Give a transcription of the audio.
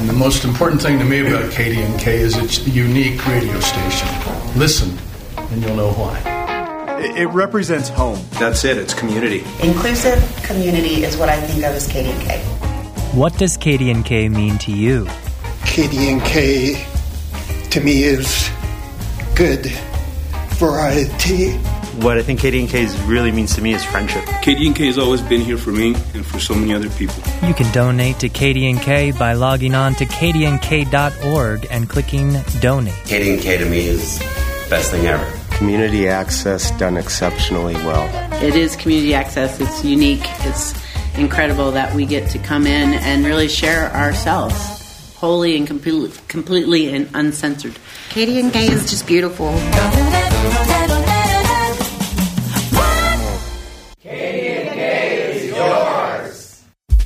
And the most important thing to me about KDNK is its unique radio station. Listen, and you'll know why. It represents home. That's it. It's community. Inclusive community is what I think of as KDNK. What does KDNK mean to you? KDNK, to me, is good variety. What I think KDNK really means to me is friendship. KDNK has always been here for me and for so many other people. You can donate to KDNK by logging on to kdnk.org and clicking Donate. KDNK to me is the best thing ever. Community access done exceptionally well. It is community access. It's unique. It's incredible that we get to come in and really share ourselves wholly and completely and uncensored. KDNK is just beautiful.